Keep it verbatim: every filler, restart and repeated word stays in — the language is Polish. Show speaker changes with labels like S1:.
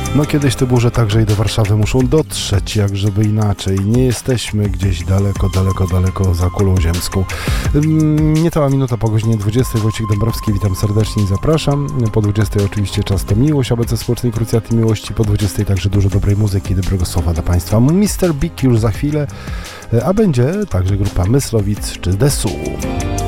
S1: No kiedyś te burze także i do Warszawy muszą dotrzeć, jak żeby inaczej. Nie jesteśmy gdzieś daleko, daleko, daleko za kulą ziemską. Niecała minuta po godzinie dwudziestej. Wojciech Dąbrowski, witam serdecznie i zapraszam. Po dwudziestej oczywiście czas to miłość, A B C Społecznej Krucjaty Miłości. Po dwudziestej także dużo dobrej muzyki i dobrego słowa dla Państwa. mister Big już za chwilę, a będzie także grupa Myslowic czy Desu.